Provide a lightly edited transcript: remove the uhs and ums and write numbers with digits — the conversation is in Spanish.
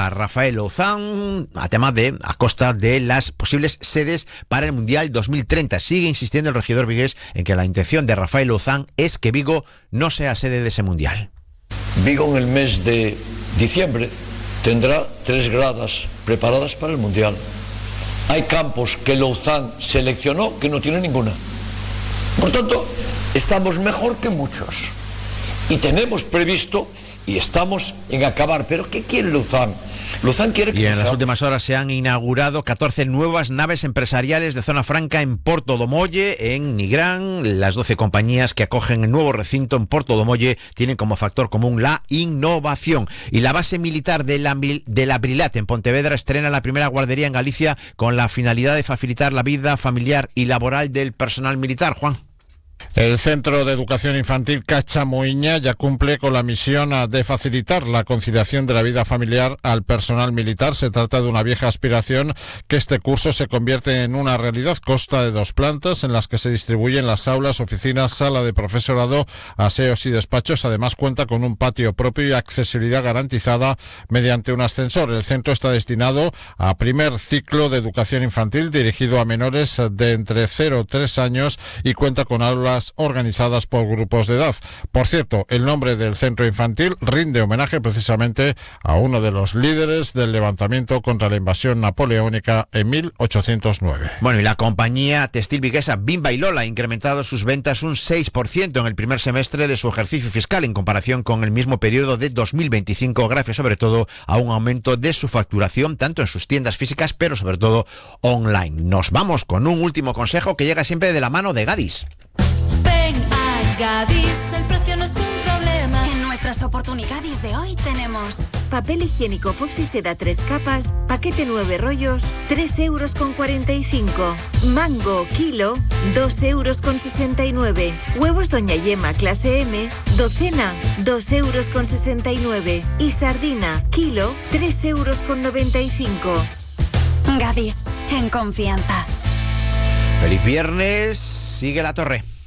a Rafael Louzán a costa de las posibles sedes para el Mundial 2030. Sigue insistiendo el regidor vigués en que la intención de Rafael Louzán es que Vigo no sea sede de ese Mundial. Vigo en el mes de diciembre tendrá 3 gradas preparadas para el Mundial. Hay campos que Louzán seleccionó que no tiene ninguna. Por tanto, estamos mejor que muchos. Y tenemos previsto y estamos en acabar. ¿Pero qué quiere Louzán? Louzán quiere que... Y en las últimas horas se han inaugurado 14 nuevas naves empresariales de zona franca en Porto do Molle, en Nigrán. Las 12 compañías que acogen el nuevo recinto en Porto do Molle tienen como factor común la innovación. Y la base militar de la Brilat en Pontevedra estrena la primera guardería en Galicia con la finalidad de facilitar la vida familiar y laboral del personal militar. Juan. El Centro de Educación Infantil Cachamoiña ya cumple con la misión de facilitar la conciliación de la vida familiar al personal militar. Se trata de una vieja aspiración que este curso se convierte en una realidad. Consta de 2 plantas en las que se distribuyen las aulas, oficinas, sala de profesorado, aseos y despachos. Además cuenta con un patio propio y accesibilidad garantizada mediante un ascensor. El centro está destinado a primer ciclo de educación infantil dirigido a menores de entre 0 y 3 años y cuenta con aulas organizadas por grupos de edad. Por cierto, el nombre del centro infantil rinde homenaje precisamente a uno de los líderes del levantamiento contra la invasión napoleónica en 1809. Bueno, y la compañía textil viguesa Bimba y Lola ha incrementado sus ventas un 6% en el primer semestre de su ejercicio fiscal en comparación con el mismo periodo de 2025, gracias sobre todo a un aumento de su facturación tanto en sus tiendas físicas, pero sobre todo online. Nos vamos con un último consejo que llega siempre de la mano de Gadis. Ven a Gadis, el precio no es un problema. En nuestras oportunidades de hoy tenemos papel higiénico Foxy Seda 3 capas, paquete 9 rollos, 3,45 €. Mango, kilo, 2,69 €. Huevos Doña Yema clase M, docena, 2,69 €. Y sardina, kilo, 3,95 €. Gadis, en confianza. Feliz viernes, sigue la torre.